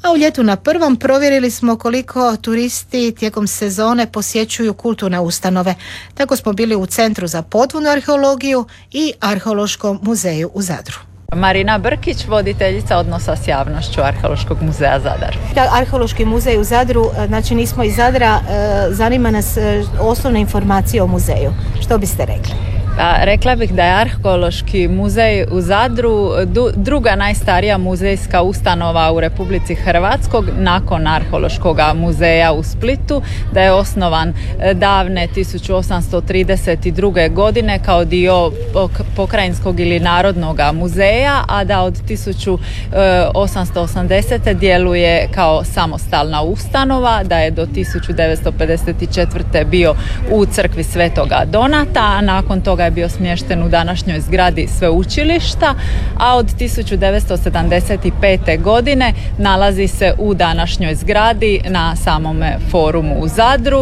A u ljetu na prvom provjerili smo koliko turisti tijekom sezone posjećuju kulturne ustanove. Tako smo bili u Centru za podvodnu arheologiju i Arheološkom muzeju u Zadru. Marina Brkić, voditeljica odnosa s javnošću Arheološkog muzeja Zadar. Arheološki muzej u Zadru, znači nismo iz Zadra, zanima nas osnovne informacije o muzeju. Što biste rekli? Rekla bih da je Arheološki muzej u Zadru druga najstarija muzejska ustanova u Republici Hrvatskoj nakon Arheološkog muzeja u Splitu, da je osnovan davne 1832. godine kao dio pokrajinskog ili narodnog muzeja, a da od 1880. djeluje kao samostalna ustanova, da je do 1954. bio u crkvi Svetoga Donata, a nakon toga je bio smješten u današnjoj zgradi sveučilišta, a od 1975. godine nalazi se u današnjoj zgradi na samome forumu u Zadru,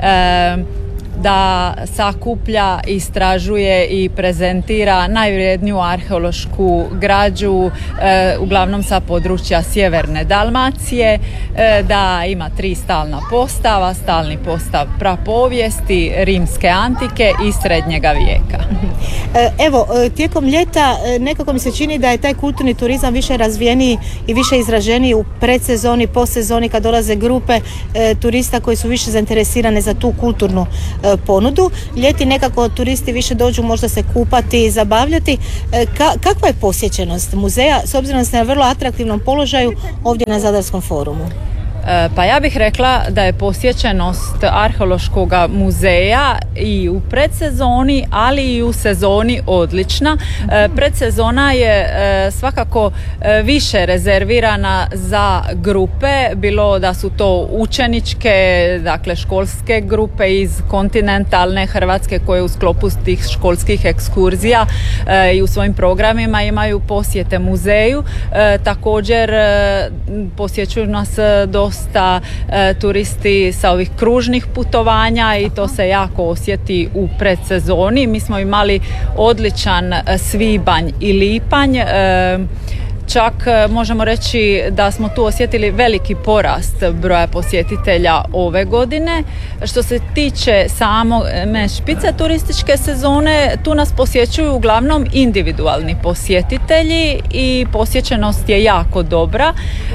da sakuplja, istražuje i prezentira najvrijedniju arheološku građu, uglavnom sa područja sjeverne Dalmacije, da ima 3 stalna postava, stalni postav prapovijesti, rimske antike i srednjega vijeka. Evo, tijekom ljeta nekako mi se čini da je taj kulturni turizam više razvijeniji i više izraženiji u predsezoni, postsezoni kad dolaze grupe turista koji su više zainteresirane za tu kulturnu ponudu. Ljeti nekako turisti više dođu možda se kupati i zabavljati. Kakva je posjećenost muzeja s obzirom da ste na vrlo atraktivnom položaju ovdje na Zadarskom forumu? Pa ja bih rekla da je posjećenost Arheološkog muzeja i u predsezoni, ali i u sezoni odlična. Predsezona je svakako više rezervirana za grupe, bilo da su to učeničke, dakle školske grupe iz kontinentalne Hrvatske koje u sklopu tih školskih ekskurzija i u svojim programima imaju posjete muzeju. Također posjećuju nas dosta turisti sa ovih kružnih putovanja i to se jako osjeti u predsezoni. Mi smo imali odličan svibanj i lipanj. Čak možemo reći da smo tu osjetili veliki porast broja posjetitelja ove godine. Što se tiče same špice turističke sezone, tu nas posjećuju uglavnom individualni posjetitelji i posjećenost je jako dobra.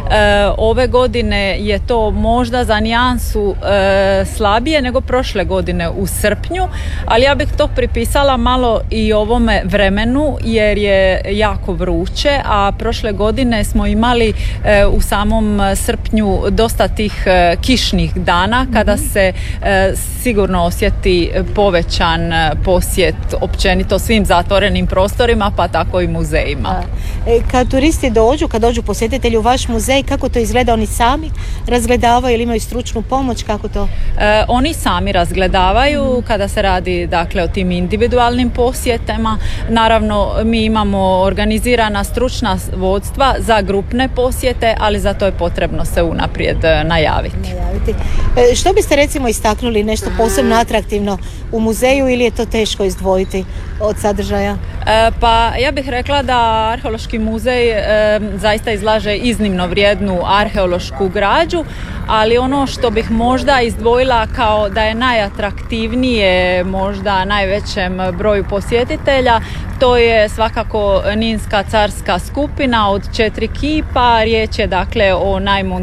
Ove godine je to možda za nijansu slabije nego prošle godine u srpnju, ali ja bih to pripisala malo i ovome vremenu jer je jako vruće, a prošle godine smo imali u samom srpnju dosta tih kišnih dana kada se sigurno osjeti povećan posjet općenito svim zatvorenim prostorima, pa tako i muzejima. Kad turisti dođu, kad dođu posjetitelji u vaš muzej, kako to izgleda? Oni sami razgledavaju ili imaju stručnu pomoć? Kako to? Oni sami razgledavaju kada se radi dakle o tim individualnim posjetama. Naravno mi imamo organizirana stručna vodstva za grupne posjete, ali za to je potrebno se unaprijed najaviti. Što biste recimo istaknuli nešto posebno atraktivno u muzeju ili je to teško izdvojiti od sadržaja? Pa ja bih rekla da Arheološki muzej zaista izlaže iznimno vrijednu arheološku građu, ali ono što bih možda izdvojila kao da je najatraktivnije možda najvećem broju posjetitelja, to je svakako Ninska carska skupina od 4 kipa. Riječ je dakle o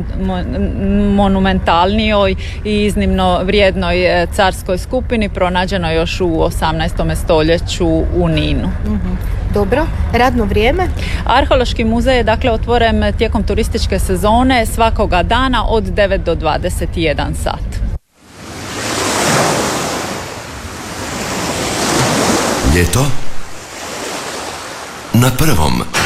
najmonumentalnijoj i iznimno vrijednoj carskoj skupini pronađenoj još u 18. stoljeću u Ninu. Dobro, radno vrijeme? Arheološki muzej je dakle otvoren tijekom turističke sezone svakoga dana od 9 do 21 sat. Ljeto na prvom.